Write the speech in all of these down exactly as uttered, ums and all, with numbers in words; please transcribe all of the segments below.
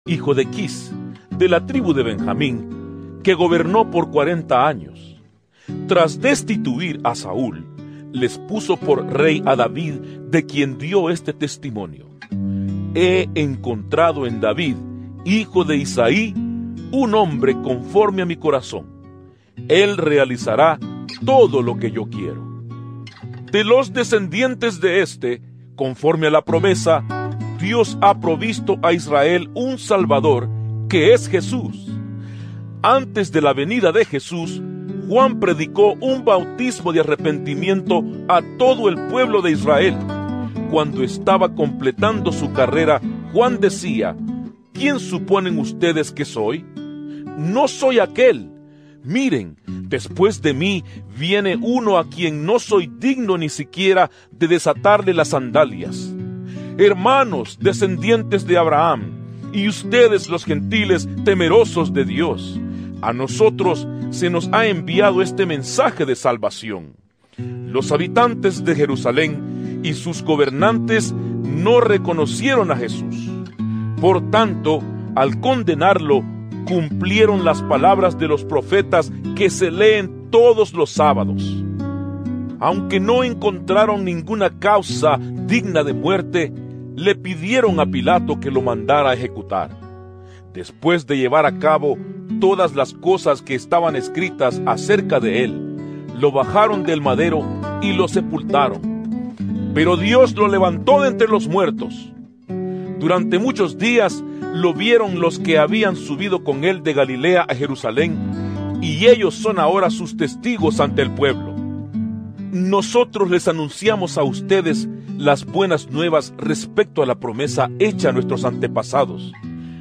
hijo de Quis, de la tribu de Benjamín, que gobernó por cuarenta años. Tras destituir a Saúl, les puso por rey a David, de quien dio este testimonio: he encontrado en David, hijo de Isaí, un hombre conforme a mi corazón. Él realizará todo lo que yo quiero. De los descendientes de éste, conforme a la promesa, Dios ha provisto a Israel un Salvador, que es Jesús. Antes de la venida de Jesús, Juan predicó un bautismo de arrepentimiento a todo el pueblo de Israel. Cuando estaba completando su carrera, Juan decía: ¿quién suponen ustedes que soy? No soy aquel. Miren, después de mí viene uno a quien no soy digno ni siquiera de desatarle las sandalias. Hermanos, descendientes de Abraham, y ustedes los gentiles temerosos de Dios, a nosotros se nos ha enviado este mensaje de salvación. Los habitantes de Jerusalén y sus gobernantes no reconocieron a Jesús. Por tanto, al condenarlo, cumplieron las palabras de los profetas que se leen todos los sábados. Aunque no encontraron ninguna causa digna de muerte, le pidieron a Pilato que lo mandara a ejecutar. Después de llevar a cabo todas las cosas que estaban escritas acerca de él, lo bajaron del madero y lo sepultaron. Pero Dios lo levantó de entre los muertos. Durante muchos días lo vieron los que habían subido con él de Galilea a Jerusalén, y ellos son ahora sus testigos ante el pueblo. Nosotros les anunciamos a ustedes las buenas nuevas respecto a la promesa hecha a nuestros antepasados.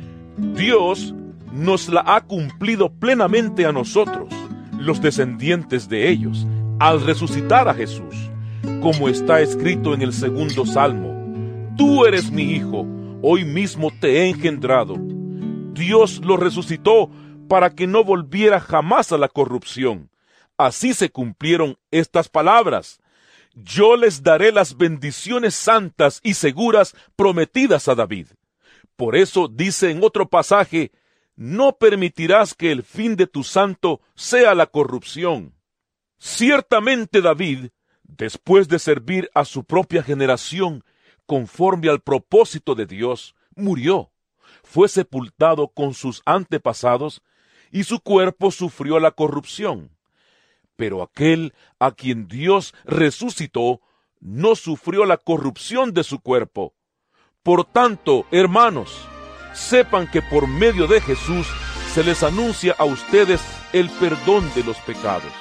Dios nos la ha cumplido plenamente a nosotros, los descendientes de ellos, al resucitar a Jesús, como está escrito en el segundo Salmo: tú eres mi hijo, hoy mismo te he engendrado. Dios lo resucitó para que no volviera jamás a la corrupción. Así se cumplieron estas palabras: yo les daré las bendiciones santas y seguras prometidas a David. Por eso dice en otro pasaje: no permitirás que el fin de tu santo sea la corrupción. Ciertamente David, después de servir a su propia generación, conforme al propósito de Dios, murió, fue sepultado con sus antepasados, y su cuerpo sufrió la corrupción. Pero aquel a quien Dios resucitó no sufrió la corrupción de su cuerpo. Por tanto, hermanos, sepan que por medio de Jesús se les anuncia a ustedes el perdón de los pecados.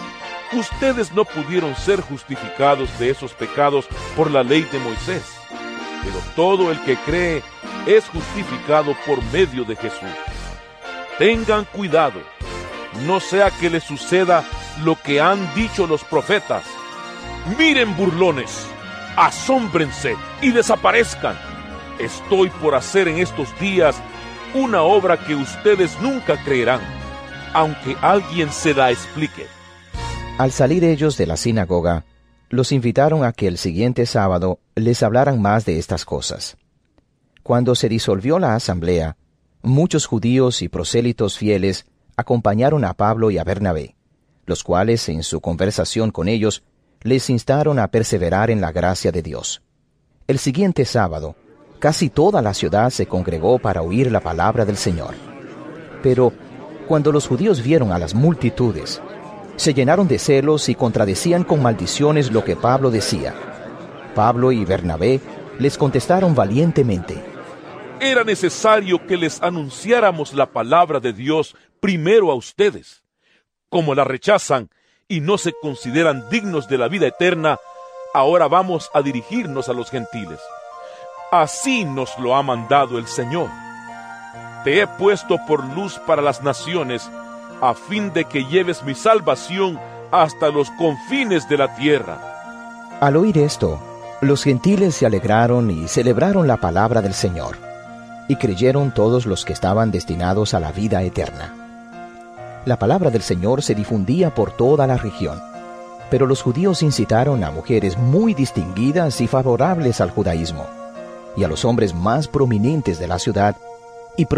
Ustedes no pudieron ser justificados de esos pecados por la ley de Moisés, pero todo el que cree es justificado por medio de Jesús. Tengan cuidado, no sea que les suceda lo que han dicho los profetas: miren, burlones, asómbrense y desaparezcan. Estoy por hacer en estos días una obra que ustedes nunca creerán, aunque alguien se la explique. Al salir ellos de la sinagoga, los invitaron a que el siguiente sábado les hablaran más de estas cosas. Cuando se disolvió la asamblea, muchos judíos y prosélitos fieles acompañaron a Pablo y a Bernabé, los cuales en su conversación con ellos les instaron a perseverar en la gracia de Dios. El siguiente sábado, casi toda la ciudad se congregó para oír la palabra del Señor. Pero cuando los judíos vieron a las multitudes, se llenaron de celos y contradecían con maldiciones lo que Pablo decía. Pablo y Bernabé les contestaron valientemente: era necesario que les anunciáramos la palabra de Dios primero a ustedes. Como la rechazan y no se consideran dignos de la vida eterna, ahora vamos a dirigirnos a los gentiles. Así nos lo ha mandado el Señor. Te he puesto por luz para las naciones, a fin de que lleves mi salvación hasta los confines de la tierra. Al oír esto, los gentiles se alegraron y celebraron la palabra del Señor, y creyeron todos los que estaban destinados a la vida eterna. La palabra del Señor se difundía por toda la región, pero los judíos incitaron a mujeres muy distinguidas y favorables al judaísmo, y a los hombres más prominentes de la ciudad